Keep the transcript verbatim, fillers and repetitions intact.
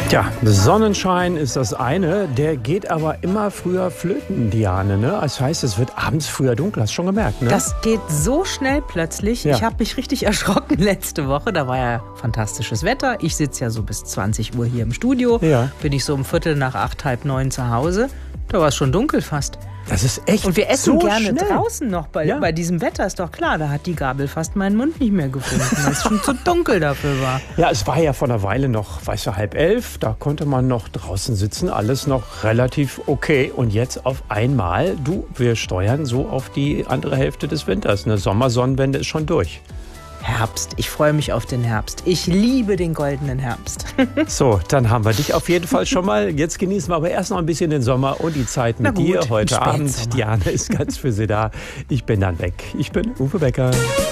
Tja, Sonnenschein ist das eine, der geht aber immer früher flöten, Diane. Ne? Das heißt, es wird abends früher dunkel, hast du schon gemerkt, ne? Das geht so schnell plötzlich. Ja. Ich habe mich richtig erschrocken letzte Woche. Da war ja fantastisches Wetter. Ich sitze ja so bis zwanzig Uhr hier im Studio. Ja. Bin ich so um Viertel nach acht, halb neun zu Hause. Da war es schon dunkel fast. Das ist echt Und wir essen so gerne schnell. draußen noch. Bei, Ja. bei diesem Wetter ist doch klar, da hat die Gabel fast meinen Mund nicht mehr gefunden, weil es schon zu dunkel dafür war. Ja, es war ja vor einer Weile noch, weißt du, halb elf. Da konnte man noch draußen sitzen, alles noch relativ okay. Und jetzt auf einmal, du, wir steuern so auf die andere Hälfte des Winters. Eine Sommersonnenwende ist schon durch. Herbst. Ich freue mich auf den Herbst. Ich liebe den goldenen Herbst. So, dann haben wir dich auf jeden Fall schon mal. Jetzt genießen wir aber erst noch ein bisschen den Sommer und die Zeit mit Na gut, dir im heute Spätsommer. Abend. Diane ist ganz für Sie da. Ich bin dann weg. Ich bin Uwe Becker.